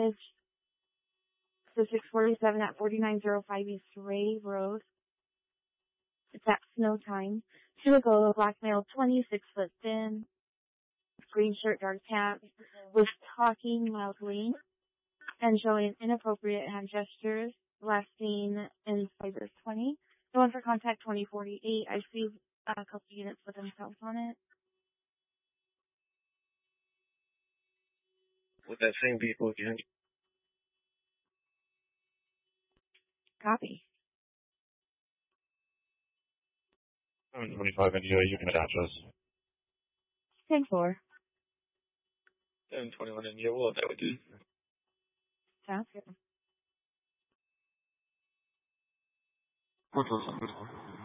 message. So 647 at 4905 East Ray Road. It's at snow time. Chugolo, black male, 26 foot thin, green shirt, dark pants, was talking loudly and showing inappropriate hand gestures, last seen in Fibers 20. The one for contact 2048. I see a couple units with themselves on it. With that same people again. Copy. 725 India, you can attach us. 10-4. 721 India, we'll have that with you. Sounds good. 447.